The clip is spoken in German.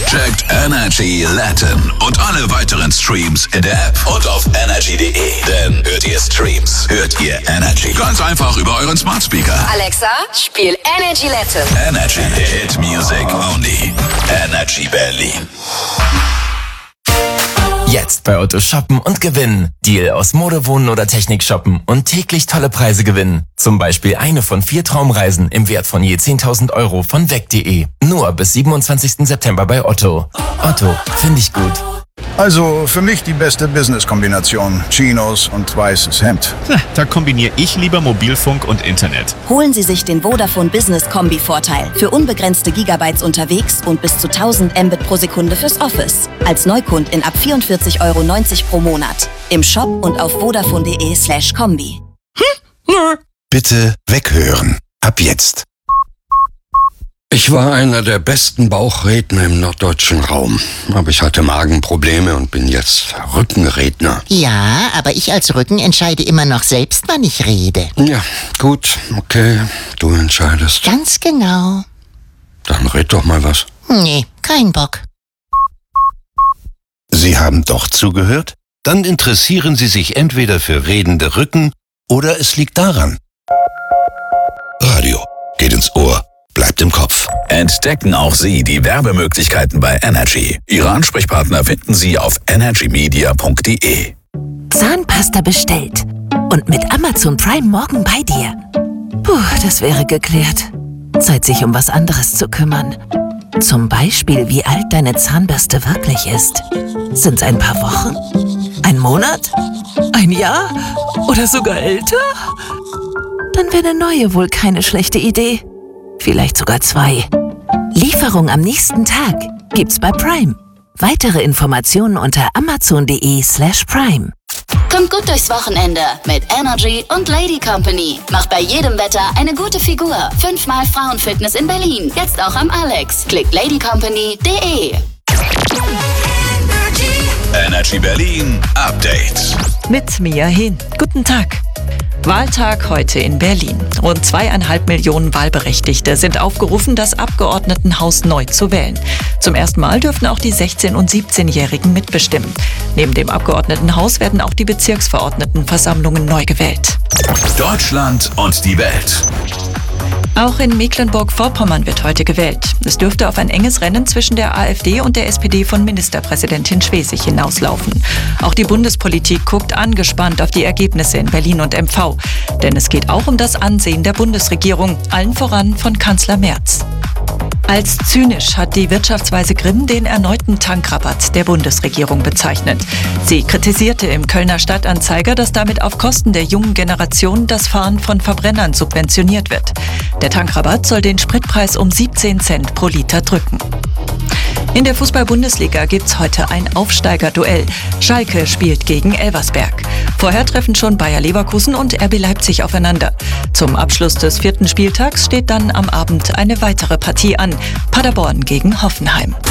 Checkt Energy Latin und alle weiteren Streams in der App und auf energy.de. Denn hört ihr Streams, hört ihr Energy. Ganz einfach über euren Smart Speaker. Alexa, spiel Energy Latin. Energy Hit Music Only. Energy Berlin. Jetzt bei Otto shoppen und gewinnen. Deal aus Mode, Wohnen oder Technik shoppen und täglich tolle Preise gewinnen. Zum Beispiel eine von 4 Traumreisen im Wert von je 10.000 Euro von weg.de. Nur bis 27. September bei Otto. Otto, finde ich gut. Also für mich die beste Business-Kombination. Chinos und weißes Hemd. Da kombiniere ich lieber Mobilfunk und Internet. Holen Sie sich den Vodafone Business Kombi-Vorteil für unbegrenzte Gigabytes unterwegs und bis zu 1000 Mbit pro Sekunde fürs Office. Als Neukundin ab 44,90 € pro Monat. Im Shop und auf vodafone.de/kombi. Bitte weghören. Ab jetzt. Ich war einer der besten Bauchredner im norddeutschen Raum. Aber ich hatte Magenprobleme und bin jetzt Rückenredner. Ja, aber ich als Rücken entscheide immer noch selbst, wann ich rede. Ja, gut, okay, du entscheidest. Ganz genau. Dann red doch mal was. Nee, kein Bock. Sie haben doch zugehört? Dann interessieren Sie sich entweder für redende Rücken oder es liegt daran. Radio geht ins Ohr, bleibt im Kopf. Entdecken auch Sie die Werbemöglichkeiten bei Energy. Ihre Ansprechpartner finden Sie auf energymedia.de. Zahnpasta bestellt und mit Amazon Prime morgen bei dir. Puh, das wäre geklärt. Zeit, sich um was anderes zu kümmern. Zum Beispiel, wie alt deine Zahnbürste wirklich ist. Sind's ein paar Wochen? Ein Monat? Ein Jahr? Oder sogar älter? Dann wäre eine neue wohl keine schlechte Idee. Vielleicht sogar 2. Lieferung am nächsten Tag gibt's bei Prime. Weitere Informationen unter amazon.de/prime. Kommt gut durchs Wochenende mit Energy und Lady Company. Macht bei jedem Wetter eine gute Figur. 5-mal Frauenfitness in Berlin. Jetzt auch am Alex. Klickt ladycompany.de. Energy Berlin Update. Mit Mia Hehn. Guten Tag. Wahltag heute in Berlin. Rund 2,5 Millionen Wahlberechtigte sind aufgerufen, das Abgeordnetenhaus neu zu wählen. Zum ersten Mal dürfen auch die 16- und 17-Jährigen mitbestimmen. Neben dem Abgeordnetenhaus werden auch die Bezirksverordnetenversammlungen neu gewählt. Deutschland und die Welt. Auch in Mecklenburg-Vorpommern wird heute gewählt. Es dürfte auf ein enges Rennen zwischen der AfD und der SPD von Ministerpräsidentin Schwesig hinauslaufen. Auch die Bundespolitik guckt angespannt auf die Ergebnisse in Berlin und MV. Denn es geht auch um das Ansehen der Bundesregierung, allen voran von Kanzler Merz. Als zynisch hat die Wirtschaftsweise Grimm den erneuten Tankrabatt der Bundesregierung bezeichnet. Sie kritisierte im Kölner Stadtanzeiger, dass damit auf Kosten der jungen Generation das Fahren von Verbrennern subventioniert wird. Der Tankrabatt soll den Spritpreis um 17 Cent pro Liter drücken. In der Fußball-Bundesliga gibt's heute ein Aufsteigerduell. Schalke spielt gegen Elversberg. Vorher treffen schon Bayer Leverkusen und RB Leipzig aufeinander. Zum Abschluss des 4. Spieltags steht dann am Abend eine weitere Partie an. Paderborn gegen Hoffenheim.